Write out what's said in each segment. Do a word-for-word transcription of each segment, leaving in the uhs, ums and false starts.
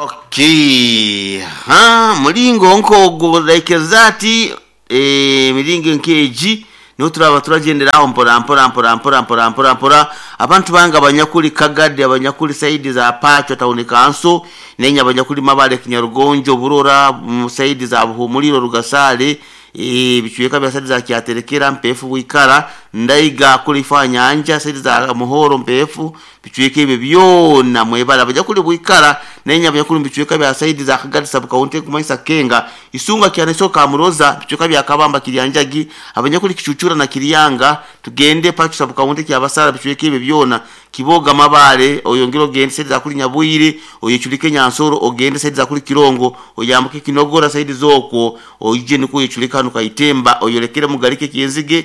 Okay. Ha, mulingo nkogo like that eh milingo nkeji no turaba turagenderaho mpora mpora mpora mpora mpora mpora mpora abantu banga abanyakuri Kagade abanyakuri side za Pacho tawunika anso nenya abanyakuri Mabale Kinyarugonjo Burora side za Buhumuliro Rugasale e bichweka bya side za Kyaterekera mpefu wikara ndaiga kulifanya anja side za Muhoro mpefu bichweke ibe byona mwebala abanyakuri wikara nenya abanyakuri bichweka bya side za Kagade sub county kumaisa Kenga isunga kyaneso Kamuroza bichweka bya Kabamba Kiryanjagi abanyakuri Kichuchura na Kiriyanga tugende Pacho sub county kyabasara bichweke ibe byona Kiboga Mabale oyongero gende side za kuri Nyabuyire oyechulike Nyansoro ogende side za kuri Kirongo oyambuke Kinogora side zoko oyije niko yechulika nuka Itemba oyolekere mugarike Kiyenzige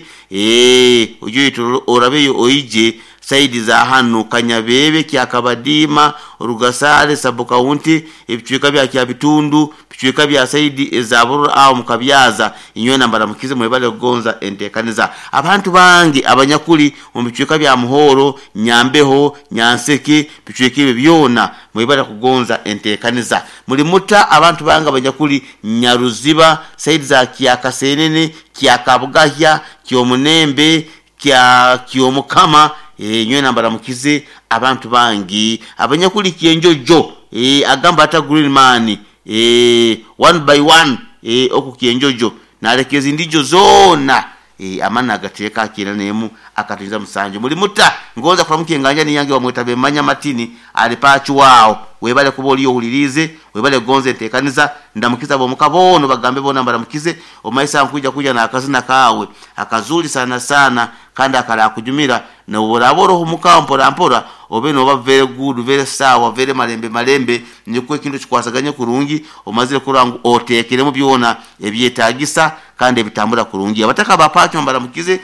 eh oyo orabeyo oyije side za hano Kanyabebe Kyakabadima Rugasale sub county ebichweka bya Kyabitundu bichweka bya side za Burura aho mukabyaza inyo nambara mukize mwebale gonza entekaniza abantu bangi abanyakuri mu bichweka bya Muhoro Nyambeho Nyanseke bichweka ibe byona mwebale kugonza entekaniza muri muta abantu banga abanyakuri Nyaruziba side za Kyakasenene Kyakabugahya Kyomunembe kya Kyomukama e nyo nambara mukize abantu bangi abanyakuri Kiyenjojo e agamba ata Green Man e one by one e okukiyenjojo nalekezi ndijo zona e amana agateka akira nemu akatinza musanje muri muta ngoza kwa mukenganya ni yange wamwetabe manya matini ali Pacho wao webale kuboliyo hulirize webale gonze tekaniza ndamukiza bo mukabono bagambe bona mbara mukize omaisa nkuja kuja na akazina kawe akazuri sana sana kanda akala kujumira na uboraboro humukampora ampora obeno ba very good very sawa very malembe malembe nikwe kintu kikwasaganye kurungi omazire kurangu otekeremo byona ebyetagisa kandi bitambura kurungi abataka ba Pacho mbara mukize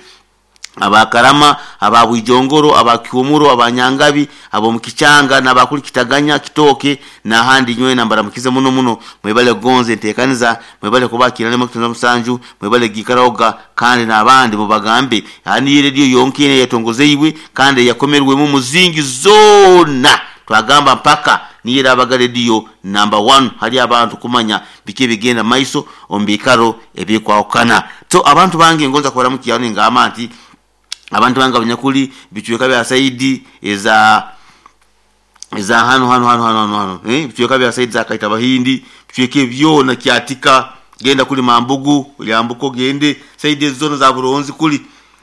abakarama ababwijongoro abakyumuro abanyangabi abo mukicanga nabakuri Kitaganya Kitoke na handi nyowe nambara mukize muno muno mwebale gonze ntekaniza mwebale kubakirane mukitonda musanju mwebale gikaraoga kandi nabandi bo bagambe yani radio yonkine yatongozeyiwe kandi yakomerwe mu muzingi zona twagamba mpaka niyira abaga radio number one hali abantu kumanya bike bigenda maiso ombikaro ebikwakana to abantu bangi ngonza kwara mukiyano ngamanti abantu banga abanyakuri bichweka bya Saidi eza eza hano hano hano hano hano eh bichweka bya Saidi za Kaita Bahindi bichweke byona Kyatika genda kuli Mambugu ulyambuko gende Saidi zono za Buronzi kuli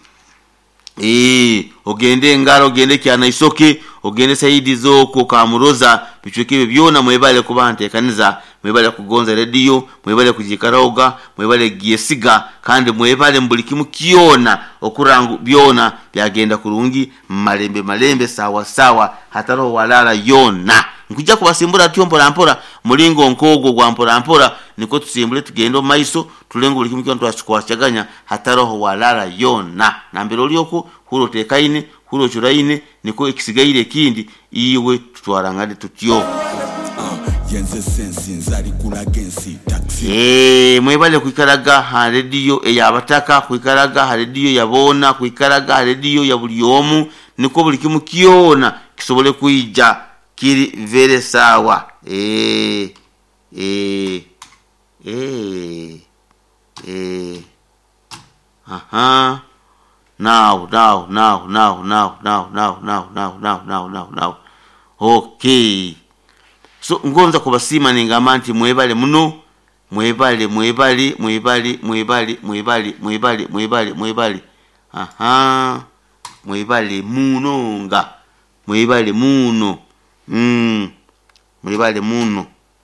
eh ogende Ngaro ogende Kyana Isoke ogende Saidi zoko Kamuroza bichweke byona mwebale kubante kaniza mwebale kugonza radio mwebale kujikaraoga mwebale giesiga kandi mwebale mbulikimu kiona okurangu byona byagenda kurungi malembe malembe sawa sawa hataro walala yona nkujja kubasimbura tyompora mpora mulingo nkogo gwa mpora mpora niko tusimbule tugendo maiso tulengo bulikimu kiona twashikwashaganya hataro walala yona nambero lyoko huro tekaine huro churaine niko ikisigaire kindi iwe tutwarangade tutyo yenze sensi nzari kula gensi taxi eh mwebale kuikaraga ha radio eyabataka kuikaraga ha radio yabona kuikaraga ha radio ya buliomu niko bulikimu kiona kisobole kuija kiri vere sawa eh eh eh eh aha now now now now now now now now now now now now now okay so ngonza kubasima ningamanti mwebale muno mwebale mwebale mwebale mwebale mwebale mwebale mwebale mwebale aha mwebale muno nga mwebale muno mm mwebale muno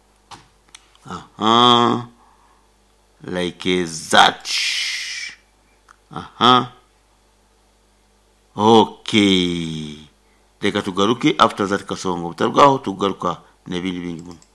aha like that aha okay deka tugaruke after that kasongo butarugaho tugaruka nebindi bingi muno